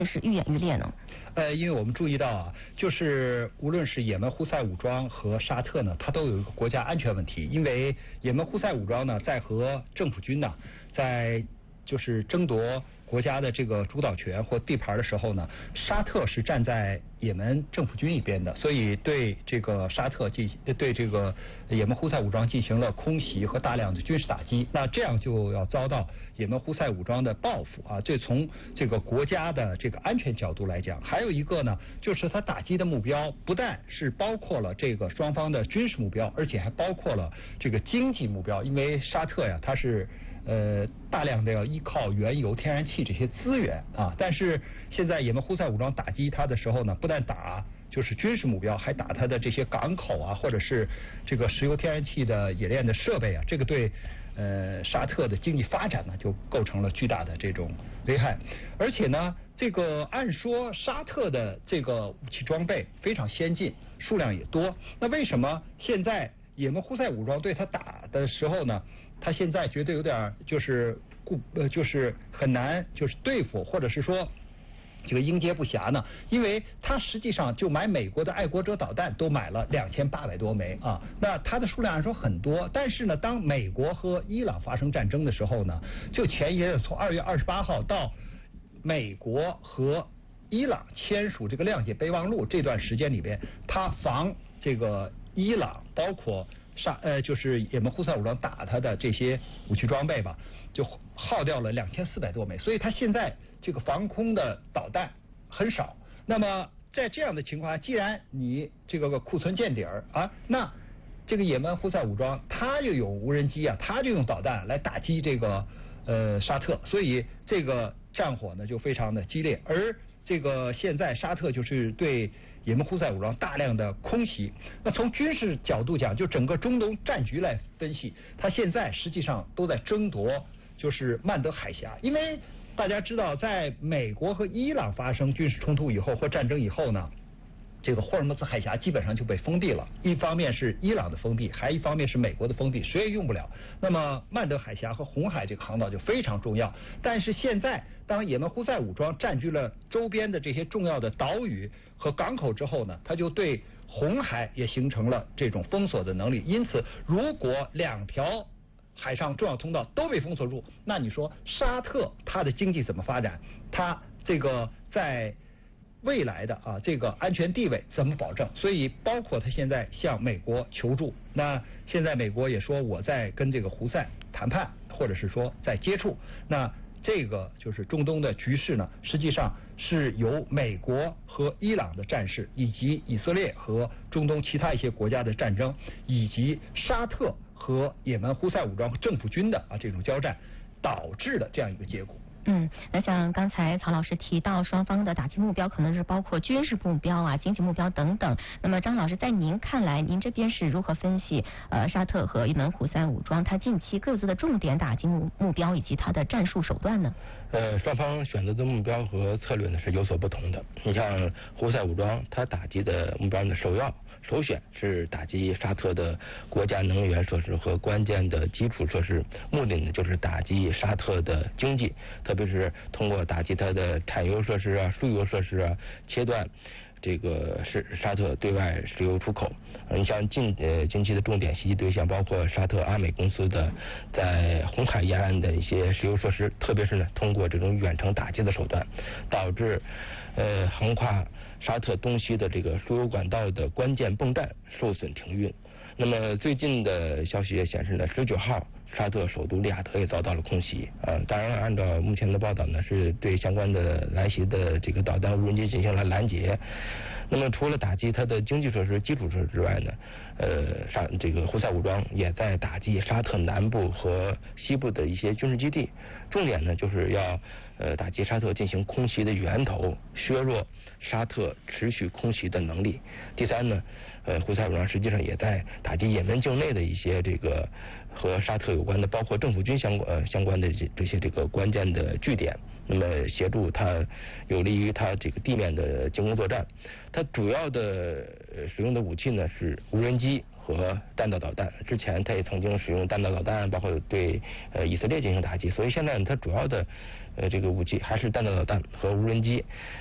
是愈演愈烈呢？ 因为我们注意到啊，就是无论是也门胡塞武装和沙特呢，它都有一个国家安全问题。因为也门胡塞武装呢，在和政府军呢，在就是争夺国家的这个主导权或地盘的时候呢，沙特是站在也门政府军一边的，所以对这个沙特对这个也门胡塞武装进行了空袭和大量的军事打击。那这样就要遭到也门胡塞武装的报复啊！这从这个国家的这个安全角度来讲，还有一个呢，就是它打击的目标不但是包括了这个双方的军事目标，而且还包括了这个经济目标，因为沙特呀，它是大量的要依靠原油、天然气这些资源啊，但是现在也门胡塞武装打击它的时候呢，不但打就是军事目标，还打它的这些港口啊，或者是这个石油、天然气的冶炼的设备啊，这个对沙特的经济发展呢，就构成了巨大的这种危害。而且呢，这个按说沙特的这个武器装备非常先进，数量也多，那为什么现在也门胡塞武装对他打的时候呢，他现在觉得有点就是很难就是对付，或者是说这个应接不暇呢？因为他实际上就买美国的爱国者导弹都买了2800多枚啊，那它的数量按说很多，但是呢，当美国和伊朗发生战争的时候呢，就前一日从2月28号到美国和伊朗签署这个谅解备忘录这段时间里边，他防这个伊朗包括就是也门胡塞武装打他的这些武器装备吧，就耗掉了2400多枚，所以他现在这个防空的导弹很少。那么在这样的情况下，既然你这个库存见底儿啊，那这个也门胡塞武装他就用无人机啊，他就用导弹来打击这个沙特，所以这个战火呢就非常的激烈。而这个现在沙特就是对也门胡塞武装大量的空袭。那从军事角度讲，就整个中东战局来分析，它现在实际上都在争夺就是曼德海峡。因为大家知道，在美国和伊朗发生军事冲突以后或战争以后呢，这个霍尔木兹海峡基本上就被封闭了，一方面是伊朗的封闭，还一方面是美国的封闭，谁也用不了。那么曼德海峡和红海这个航道就非常重要。但是现在当也门胡塞武装占据了周边的这些重要的岛屿和港口之后呢，它就对红海也形成了这种封锁的能力。因此如果2条海上重要通道都被封锁住，那你说沙特它的经济怎么发展？它这个在未来的这个安全地位怎么保证？所以包括他现在向美国求助，那现在美国也说我在跟这个胡塞谈判，或者是说在接触。那这个就是中东的局势呢，实际上是由美国和伊朗的战事，以及以色列和中东其他一些国家的战争，以及沙特和也门胡塞武装和政府军的这种交战导致的这样一个结果。 那像刚才曹老师提到，双方的打击目标可能是包括军事目标啊、经济目标等等。那么张老师，在您看来，您这边是如何分析沙特和也门胡塞武装它近期各自的重点打击目标以及它的战术手段呢？ 双方选择的目标和策略呢是有所不同的。你像胡塞武装，它打击的目标呢首选是打击沙特的国家能源设施和关键的基础设施，目的呢就是打击沙特的经济，特别是通过打击它的产油设施啊、输油设施啊，切断这个是沙特对外石油出口。你像近期的重点袭击对象包括沙特阿美公司的在红海沿岸的一些石油设施，特别是呢通过这种远程打击的手段，导致横跨沙特东西的这个输油管道的关键泵站受损停运。那么最近的消息也显示呢，19号沙特首都利雅得也遭到了空袭。当然按照目前的报道呢，是对相关的来袭的这个导弹无人机进行了拦截。那么除了打击它的经济设施、基础设施之外呢，这个胡塞武装也在打击沙特南部和西部的一些军事基地，重点呢就是要打击沙特进行空袭的源头，削弱沙特持续空袭的能力。第三呢，胡塞武装实际上也在打击也门境内的一些这个和沙特有关的，包括政府军相关的这些这个关键的据点，那么协助它，有利于它这个地面的进攻作战。它主要的使用的武器呢是无人机和弹道导弹，之前它也曾经使用弹道导弹，包括对以色列进行打击，所以现在它主要的这个武器还是弹道导弹和无人机。